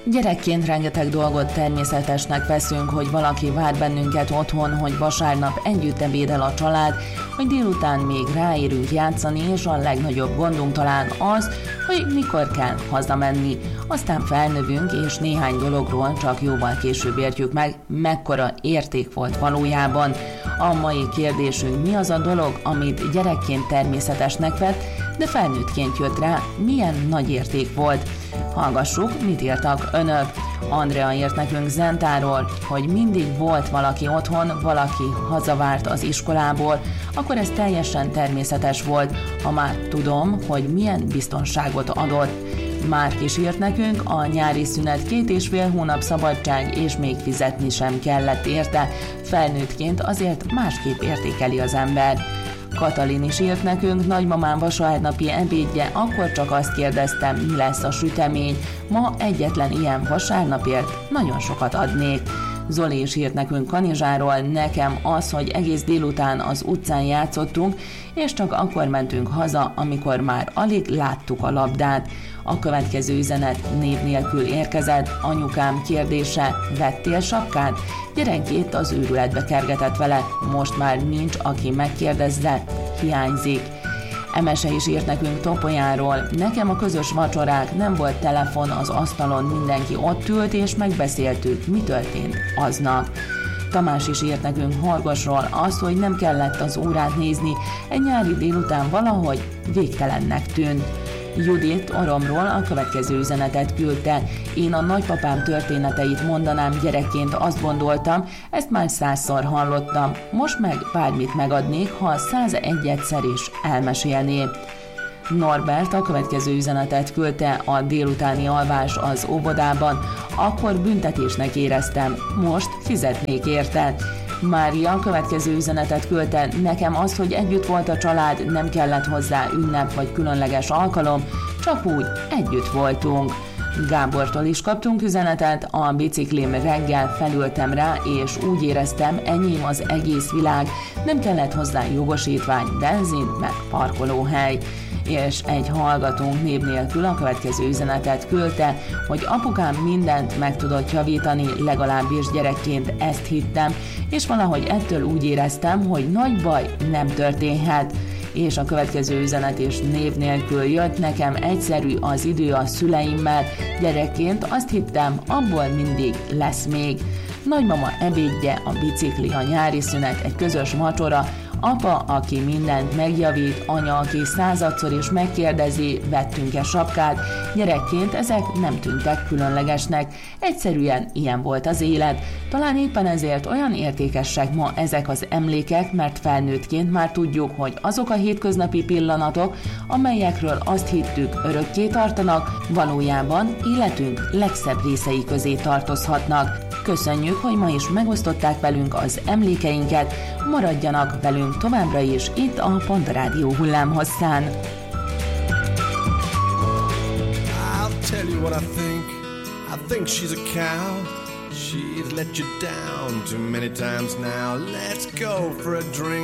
Gyerekként rengeteg dolgot természetesnek veszünk, hogy valaki vár bennünket otthon, hogy vasárnap együtt ebédel a család, hogy délután még ráérünk játszani, és a legnagyobb gondunk talán az, hogy mikor kell hazamenni. Aztán felnövünk, és néhány dologról csak jóval később értjük meg, mekkora érték volt valójában. A mai kérdésünk: mi az a dolog, amit gyerekként természetesnek vett, de felnőttként jött rá, milyen nagy érték volt? Hallgassuk, mit írtak önök. Andrea írt nekünk Zentáról, hogy mindig volt valaki otthon, valaki hazavárt az iskolából, akkor ez teljesen természetes volt, ha már tudom, hogy milyen biztonságot adott. Márk is írt nekünk, a nyári szünet 2,5 hónap szabadság, és még fizetni sem kellett érte. Felnőttként azért másképp értékeli az ember. Katalin is írt nekünk, nagymamám vasárnapi ebédje, akkor csak azt kérdeztem, mi lesz a sütemény. Ma egyetlen ilyen vasárnapért nagyon sokat adnék. Zoli is írt nekünk Kanizsáról, nekem az, hogy egész délután az utcán játszottunk, és csak akkor mentünk haza, amikor már alig láttuk a labdát. A következő üzenet név nélkül érkezett, anyukám kérdése: vettél sapkát? Gyerekként az őrületbe kergetett vele, most már nincs, aki megkérdezze, hiányzik. Emese is írt nekünk Topolyáról, nekem a közös vacsorák, nem volt telefon az asztalon, mindenki ott ült és megbeszéltük, mi történt aznap. Tamás is írt nekünk Horgosról, azt, hogy nem kellett az órát nézni, egy nyári délután valahogy végtelennek tűnt. Judit Oromról a következő üzenetet küldte: én a nagypapám történeteit mondanám, gyerekként azt gondoltam, ezt már 100-szor hallottam, most meg bármit megadnék, ha 101-szer is elmesélné. Norbert a következő üzenetet küldte: a délutáni alvás az óvodában, akkor büntetésnek éreztem, most fizetnék érte. Mária a következő üzenetet küldte: nekem az, hogy együtt volt a család, nem kellett hozzá ünnep vagy különleges alkalom, csak úgy együtt voltunk. Gábortól is kaptunk üzenetet: a biciklim reggel felültem rá, és úgy éreztem, enyém az egész világ, nem kellett hozzá jogosítvány, benzin, meg parkolóhely. És egy hallgatónk név nélkül a következő üzenetet küldte, hogy apukám mindent meg tudott javítani, legalábbis gyerekként ezt hittem, és valahogy ettől úgy éreztem, hogy nagy baj nem történhet. És a következő üzenet is név nélkül jött: nekem egyszerű az idő a szüleimmel, gyerekként azt hittem, abból mindig lesz még. Nagymama ebédje, a bicikli, a nyári szünet, egy közös vacsora, apa, aki mindent megjavít, anya, aki 100-szor is megkérdezi, vettünk-e sapkát, gyerekként ezek nem tűntek különlegesnek, egyszerűen ilyen volt az élet. Talán éppen ezért olyan értékesek ma ezek az emlékek, mert felnőttként már tudjuk, hogy azok a hétköznapi pillanatok, amelyekről azt hittük, örökké tartanak, valójában életünk legszebb részei közé tartozhatnak. Köszönjük, hogy ma is megosztották velünk az emlékeinket, maradjanak velünk továbbra is itt a Pont Rádió hullámhosszán. I'll tell you what I think she's a cow. She's let you down too many times now. Let's go for a drink.